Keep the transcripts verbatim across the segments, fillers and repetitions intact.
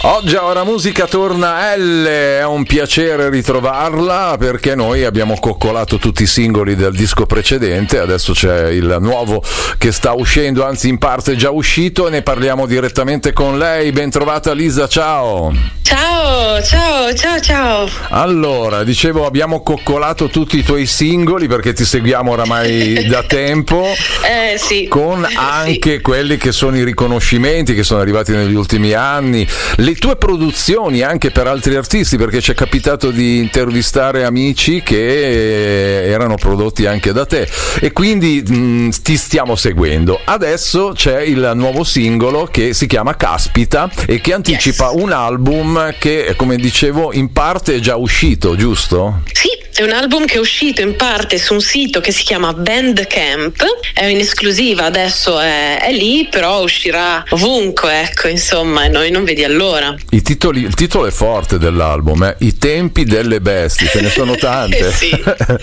Oggi a Ora Musica torna L, è un piacere ritrovarla perché noi abbiamo coccolato tutti i singoli del disco precedente, adesso c'è il nuovo che sta uscendo, anzi in parte è già uscito, e ne parliamo direttamente con lei. Ben trovata Lisa, ciao! Ciao, ciao, ciao, ciao! Allora, dicevo, abbiamo coccolato tutti i tuoi singoli perché ti seguiamo oramai da tempo, eh, sì. con anche sì. quelli che sono i riconoscimenti che sono arrivati negli ultimi anni, le tue produzioni anche per altri artisti, perché ci è capitato di intervistare amici che erano prodotti anche da te e quindi mh, ti stiamo seguendo. Adesso c'è il nuovo singolo che si chiama Caspita e che anticipa yes. un album che, come dicevo, in parte è già uscito, giusto? Sì, è un album che è uscito in parte su un sito che si chiama Bandcamp, è in esclusiva, adesso è, è lì, però uscirà ovunque, ecco, insomma, e noi non vedi allora. I titoli, il titolo è forte dell'album, eh? I tempi delle bestie, ce ne sono tante. sì.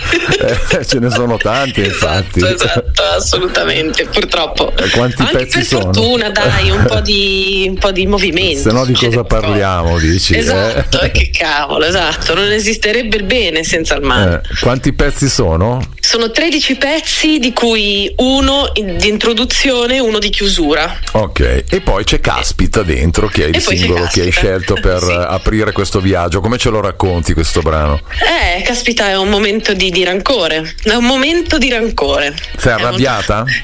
eh, ce ne sono tante, infatti. Esatto, esatto, assolutamente, purtroppo. Eh, quanti Anche pezzi per sono? fortuna, dai, un po' di, un po' di movimento. Se no di cosa parliamo, dici? Esatto, eh? che cavolo, esatto, non esisterebbe il bene senza il male. Eh, quanti pezzi sono? Sono tredici pezzi, di cui uno di introduzione e uno di chiusura. Ok, e poi c'è Caspita dentro, che è il e singolo che hai scelto per sì. aprire questo viaggio. Come ce lo racconti questo brano? Eh, Caspita, è un momento di, di rancore, è un momento di rancore. Sei arrabbiata? Un...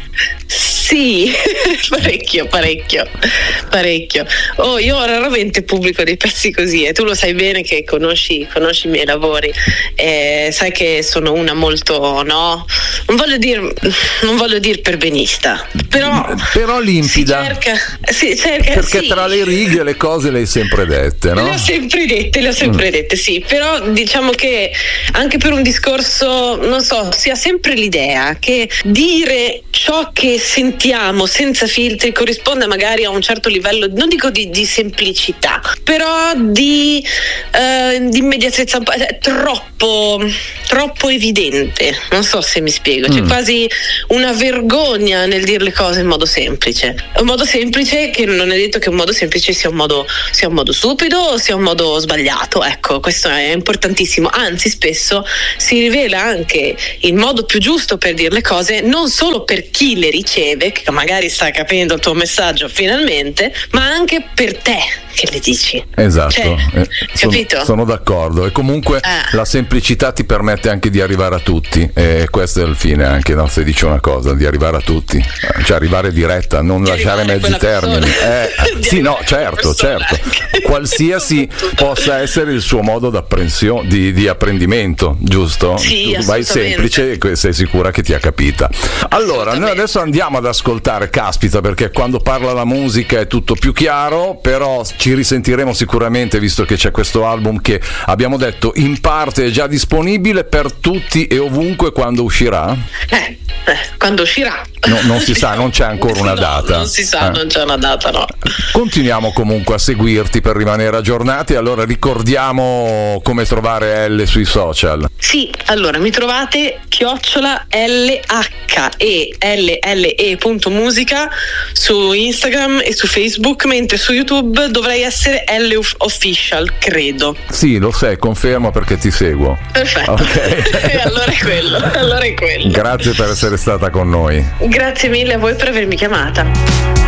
Sì, parecchio, parecchio, parecchio. Oh, io raramente pubblico dei pezzi così e tu lo sai bene che conosci, conosci i miei lavori, eh, sai che sono una molto, no, non voglio dire, non voglio dire perbenista, però, però limpida. Si cerca, si cerca, perché sì. tra le righe le cose le hai sempre dette, no? Le ho sempre dette, le ho sempre mm. dette, sì, però diciamo che anche per un discorso, non so, si ha sempre l'idea che dire ciò che sentiamo senza filtri corrisponde magari a un certo livello, non dico di, di semplicità, però di, eh, di immediatezza, cioè, troppo troppo evidente, non so se mi spiego, c'è mm. quasi una vergogna nel dire le cose in modo semplice, un modo semplice che non è detto che un modo semplice sia un modo sia un modo stupido o sia un modo sbagliato, ecco, questo è importantissimo, anzi spesso si rivela anche il modo più giusto per dire le cose, non solo per chi le riceve, che magari sta capendo il tuo messaggio finalmente, ma anche per te che le dici. Esatto, cioè, eh, capito? Sono, sono d'accordo, e comunque eh. la semplicità ti permette anche di arrivare a tutti, e questo è il fine anche, no? Se dici una cosa, di arrivare a tutti, cioè arrivare diretta, non di lasciare mezzi termini. Eh, sì, no, certo, certo. Qualsiasi possa essere il suo modo d'apprensione, di, di apprendimento, giusto? Sì, tu vai semplice e sei sicura che ti ha capita. Allora, noi adesso andiamo ad ascoltare Caspita, perché quando parla la musica è tutto più chiaro, però ci risentiremo sicuramente, visto che c'è questo album che abbiamo detto in parte è già disponibile per tutti e ovunque. Quando uscirà? Eh, eh, quando uscirà? No, non si sa, non c'è ancora una no, data. Non si sa, eh. non c'è una data, no. Continuiamo comunque a seguirti per rimanere aggiornati. Allora ricordiamo come trovare L sui social. Sì, allora mi trovate chiocciola L H E L L E punto musica su Instagram e su Facebook, mentre su YouTube dovrei essere L Official, credo. Sì, lo sai, confermo perché ti seguo. Perfetto. Okay. allora è quello, allora è quello. Grazie per essere stata con noi. Grazie mille a voi per avermi chiamata.